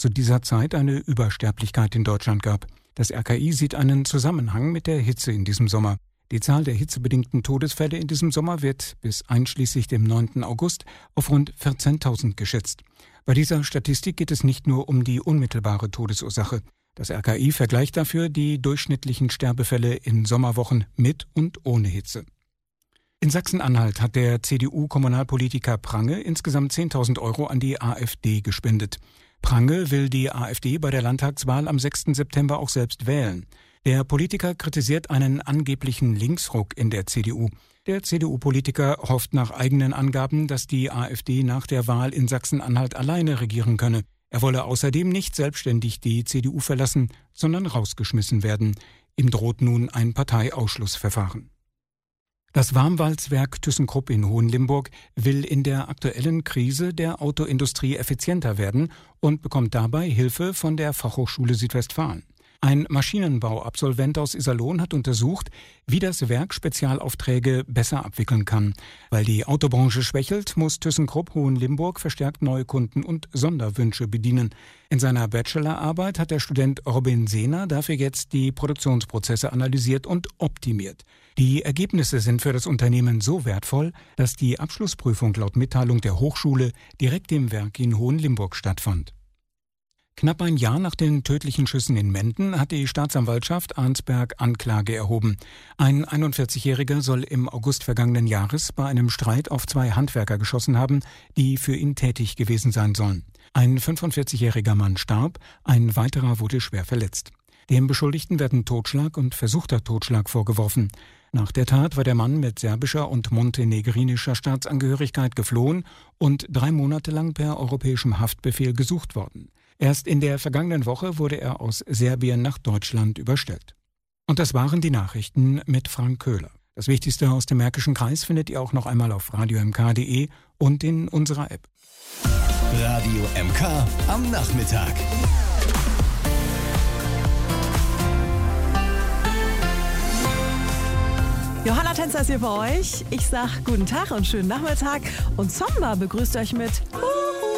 zu dieser Zeit eine Übersterblichkeit in Deutschland gab. Das RKI sieht einen Zusammenhang mit der Hitze in diesem Sommer. Die Zahl der hitzebedingten Todesfälle in diesem Sommer wird bis einschließlich dem 9. August auf rund 14.000 geschätzt. Bei dieser Statistik geht es nicht nur um die unmittelbare Todesursache. Das RKI vergleicht dafür die durchschnittlichen Sterbefälle in Sommerwochen mit und ohne Hitze. In Sachsen-Anhalt hat der CDU-Kommunalpolitiker Prange insgesamt 10.000 € an die AfD gespendet. Prange will die AfD bei der Landtagswahl am 6. September auch selbst wählen. Der Politiker kritisiert einen angeblichen Linksruck in der CDU. Der CDU-Politiker hofft nach eigenen Angaben, dass die AfD nach der Wahl in Sachsen-Anhalt alleine regieren könne. Er wolle außerdem nicht selbstständig die CDU verlassen, sondern rausgeschmissen werden. Ihm droht nun ein Parteiausschlussverfahren. Das Warmwalzwerk ThyssenKrupp in Hohenlimburg will in der aktuellen Krise der Autoindustrie effizienter werden und bekommt dabei Hilfe von der Fachhochschule Südwestfalen. Ein Maschinenbauabsolvent aus Iserlohn hat untersucht, wie das Werk Spezialaufträge besser abwickeln kann. Weil die Autobranche schwächelt, muss ThyssenKrupp Hohenlimburg verstärkt neue Kunden und Sonderwünsche bedienen. In seiner Bachelorarbeit hat der Student Robin Sehner dafür jetzt die Produktionsprozesse analysiert und optimiert. Die Ergebnisse sind für das Unternehmen so wertvoll, dass die Abschlussprüfung laut Mitteilung der Hochschule direkt im Werk in Hohenlimburg stattfand. Knapp ein Jahr nach den tödlichen Schüssen in Menden hat die Staatsanwaltschaft Arnsberg Anklage erhoben. Ein 41-Jähriger soll im August vergangenen Jahres bei einem Streit auf 2 Handwerker geschossen haben, die für ihn tätig gewesen sein sollen. Ein 45-jähriger Mann starb, ein weiterer wurde schwer verletzt. Dem Beschuldigten werden Totschlag und versuchter Totschlag vorgeworfen. Nach der Tat war der Mann mit serbischer und montenegrinischer Staatsangehörigkeit geflohen und 3 Monate lang per europäischem Haftbefehl gesucht worden. Erst in der vergangenen Woche wurde er aus Serbien nach Deutschland überstellt. Und das waren die Nachrichten mit Frank Köhler. Das Wichtigste aus dem Märkischen Kreis findet ihr auch noch einmal auf radiomk.de und in unserer App. Radio MK am Nachmittag. Johanna Tänzer ist hier für euch. Ich sag guten Tag und schönen Nachmittag. Und Zomba begrüßt euch mit